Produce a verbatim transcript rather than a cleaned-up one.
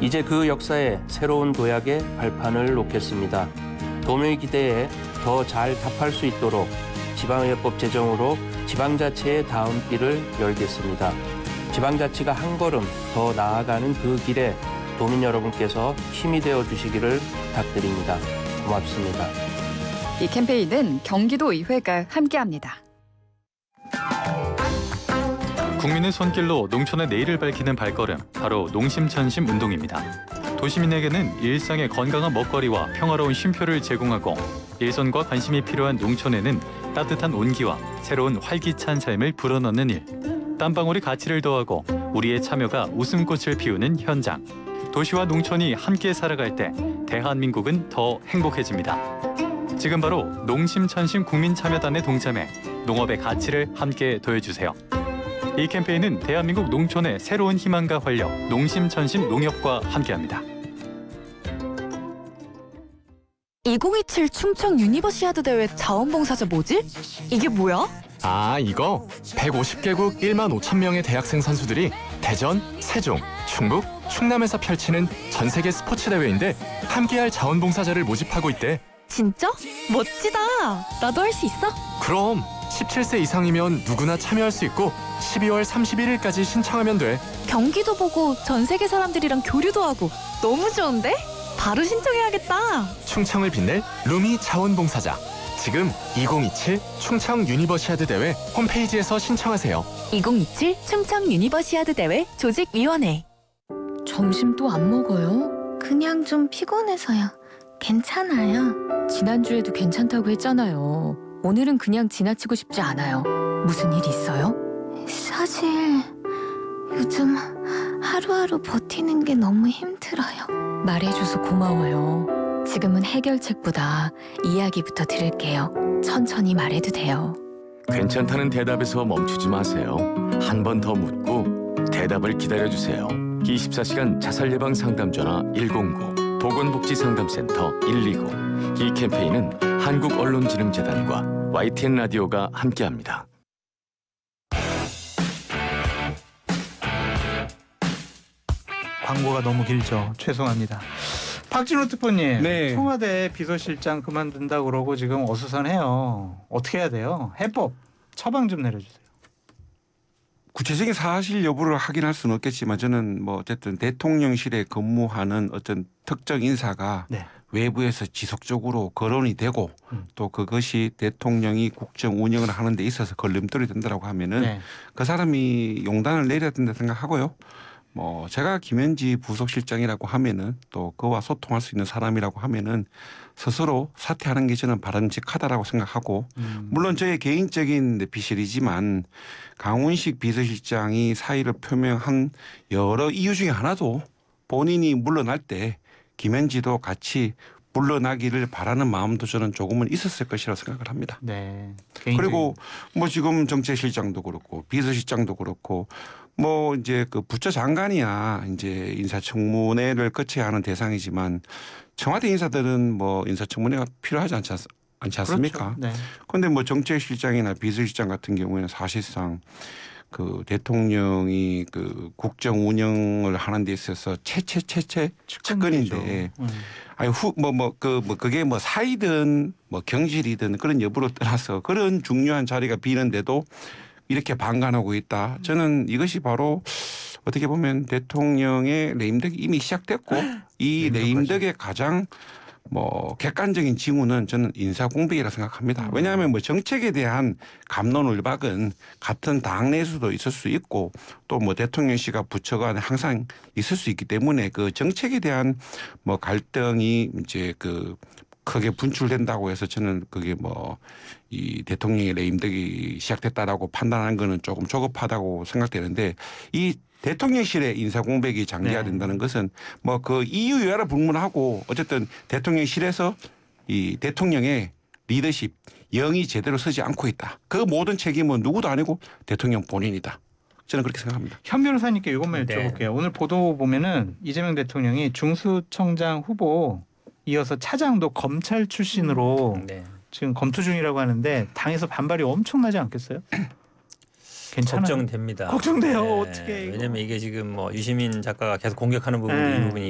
이제 그 역사에 새로운 도약의 발판을 놓겠습니다. 도민의 기대에 더 잘 답할 수 있도록 지방의회법 제정으로 지방자치의 다음 길을 열겠습니다. 지방자치가 한 걸음 더 나아가는 그 길에 도민 여러분께서 힘이 되어 주시기를 부탁드립니다. 고맙습니다. 이 캠페인은 경기도의회가 함께합니다. 국민의 손길로 농촌의 내일을 밝히는 발걸음, 바로 농심천심 운동입니다. 도시민에게는 일상의 건강한 먹거리와 평화로운 쉼표를 제공하고 일손과 관심이 필요한 농촌에는 따뜻한 온기와 새로운 활기찬 삶을 불어넣는 일, 땀방울이 가치를 더하고 우리의 참여가 웃음꽃을 피우는 현장. 도시와 농촌이 함께 살아갈 때 대한민국은 더 행복해집니다. 지금 바로 농심천심 국민참여단에 동참해 농업의 가치를 함께 더해주세요. 이 캠페인은 대한민국 농촌의 새로운 희망과 활력, 농심천심 농협과 함께합니다. 이천이십칠 충청 유니버시아드 대회 자원봉사자 뭐지? 이게 뭐야? 아, 이거 백오십 개국 일만 오천 명의 대학생 선수들이 대전, 세종, 충북, 충남에서 펼치는 전 세계 스포츠 대회인데 함께할 자원봉사자를 모집하고 있대. 진짜? 멋지다. 나도 할 수 있어? 그럼 십칠 세 이상이면 누구나 참여할 수 있고 십이월 삼십일일까지 신청하면 돼. 경기도 보고 전 세계 사람들이랑 교류도 하고 너무 좋은데? 바로 신청해야겠다. 충청을 빛낼 루미 자원봉사자. 지금 이천이십칠 충청 유니버시아드 대회 홈페이지에서 신청하세요. 이천이십칠 충청 유니버시아드 대회 조직위원회. 점심 또 안 먹어요? 그냥 좀 피곤해서요. 괜찮아요. 지난주에도 괜찮다고 했잖아요. 오늘은 그냥 지나치고 싶지 않아요. 무슨 일 있어요? 사실 요즘 하루하루 버티는 게 너무 힘들어요. 말해줘서 고마워요. 지금은 해결책보다 이야기부터 들을게요. 천천히 말해도 돼요. 괜찮다는 대답에서 멈추지 마세요. 한 번 더 묻고 대답을 기다려주세요. 이십사 시간 자살 예방 상담 전화 일공구, 보건복지상담센터 일이구. 이 캠페인은 한국언론진흥재단과 와이티엔 라디오가 함께합니다. 광고가 너무 길죠. 죄송합니다. 박진호 특보님, 네. 청와대 비서실장 그만둔다 그러고 지금 어수선해요. 어떻게 해야 돼요? 해법 처방 좀 내려주세요. 구체적인 사실 여부를 확인할 수는 없겠지만 저는 뭐 어쨌든 대통령실에 근무하는 어떤 특정 인사가 네. 외부에서 지속적으로 거론이 되고 음. 또 그것이 대통령이 국정 운영을 하는 데 있어서 걸림돌이 된다라고 하면은 네. 그 사람이 용단을 내려야 된다 생각하고요. 뭐 제가 김현지 부속실장이라고 하면은 또 그와 소통할 수 있는 사람이라고 하면은 스스로 사퇴하는 게 저는 바람직하다라고 생각하고 음. 물론 저의 개인적인 비실이지만 강훈식 비서실장이 사의를 표명한 여러 이유 중에 하나도 본인이 물러날 때 김현지도 같이 물러나기를 바라는 마음도 저는 조금은 있었을 것이라고 생각을 합니다. 네. 그리고 뭐 지금 정책실장도 그렇고 비서실장도 그렇고 뭐 이제 그 부처 장관이야 이제 인사청문회를 거쳐야 하는 대상이지만 청와대 인사들은 뭐 인사청문회가 필요하지 않지, 않, 않지 않습니까? 그런데 그렇죠. 네. 뭐 정책실장이나 비서실장 같은 경우에는 사실상 그 대통령이 그 국정 운영을 하는 데 있어서 최최최최 측근인데 음. 아니 후 뭐 뭐 그 뭐 그게 뭐 사이든 뭐 경질이든 그런 여부로 떠나서 그런 중요한 자리가 비는데도 이렇게 방관하고 있다. 저는 이것이 바로 어떻게 보면 대통령의 레임덕이 이미 시작됐고 이 레임덕의 가장 뭐 객관적인 징후는 저는 인사공백이라 생각합니다. 왜냐하면 뭐 정책에 대한 갑론을박은 같은 당 내에서도 있을 수 있고 또 뭐 대통령실과 부처 간에 항상 있을 수 있기 때문에 그 정책에 대한 뭐 갈등이 이제 그 크게 분출된다고 해서 저는 그게 뭐 이 대통령의 레임덕이 시작됐다라고 판단하는 거는 조금 조급하다고 생각되는데 이 대통령실의 인사 공백이 장기화된다는 네. 것은 뭐 그 이유 여하를 불문하고 어쨌든 대통령실에서 이 대통령의 리더십 영이 제대로 서지 않고 있다. 그 모든 책임은 누구도 아니고 대통령 본인이다. 저는 그렇게 생각합니다. 현 변호사님께 이것만 여쭤볼게요. 네. 오늘 보도 보면은 이재명 대통령이 중수청장 후보 이어서 차장도 검찰 출신으로 네. 지금 검토 중이라고 하는데 당에서 반발이 엄청나지 않겠어요? 괜찮아요? 걱정됩니다. 걱정돼요. 네. 어떻게? 왜냐하면 이게 지금 뭐 유시민 작가가 계속 공격하는 부분이 네. 이 부분이